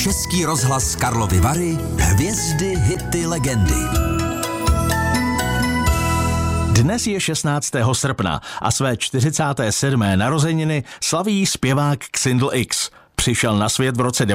Český rozhlas Karlovy Vary, hvězdy, hity, legendy. Dnes je 16. srpna a své 47. narozeniny slaví zpěvák Xindl X. Přišel na svět v roce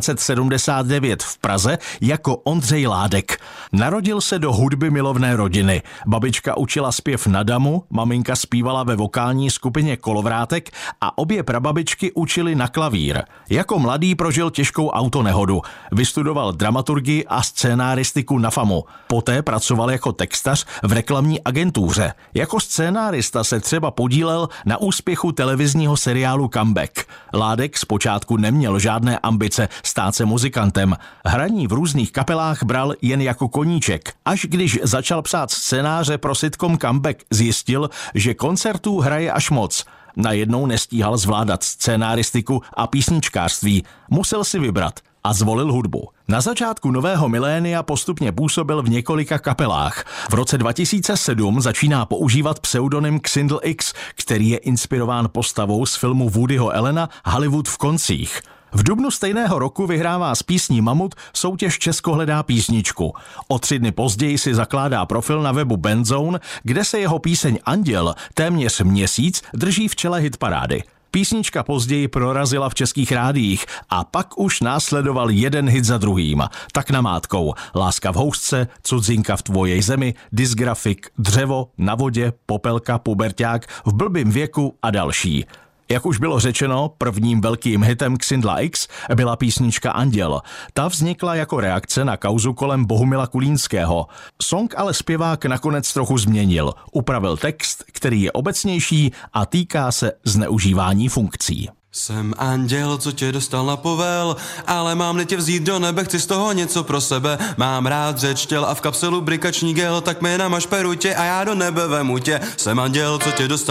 1979 v Praze jako Ondřej Ládek. Narodil se do hudby milovné rodiny. Babička učila zpěv na damu, maminka zpívala ve vokální skupině Kolovrátek a obě prababičky učili na klavír. Jako mladý prožil těžkou autonehodu. Vystudoval dramaturgii a scénáristiku na FAMu. Poté pracoval jako textař v reklamní agentuře. Jako scénárista se třeba podílel na úspěchu televizního seriálu Comeback. Ládek zpočátku neměl žádné ambice stát se muzikantem. Hraní v různých kapelách bral jen jako koníček. Až když začal psát scénáře pro sitcom Comeback, zjistil, že koncertů hraje až moc. Najednou nestíhal zvládat scénáristiku a písničkářství. Musel si vybrat a zvolil hudbu. Na začátku nového milénia postupně působil v několika kapelách. V roce 2007 začíná používat pseudonym Xindl X, který je inspirován postavou z filmu Woodyho Allena Hollywood v koncích. V dubnu stejného roku vyhrává s písní Mamut soutěž Česko hledá písničku. O 3 dny později si zakládá profil na webu Bandzone, kde se jeho píseň Anděl téměř měsíc drží v čele hitparády. Písnička později prorazila v českých rádiích a pak už následoval jeden hit za druhým. Tak namátkou: Láska v housce, Cudzinka v tvojej zemi, Dysgrafik, Dřevo, Na vodě, Popelka, Puberťák, V blbým věku a další. Jak už bylo řečeno, prvním velkým hitem Xindla X byla písnička Anděl. Ta vznikla jako reakce na kauzu kolem Bohumila Kulínského. Song ale zpěvák nakonec trochu změnil. Upravil text, který je obecnější a týká se zneužívání funkcí. Jsem anděl, co tě dostal na povel, ale mám tě vzít do nebe, chci z toho něco pro sebe. Mám rád řeč těl a v kapselu brikační gel, tak mi namaž perutě a já do nebe vemu tě. Jsem anděl, co tě dostal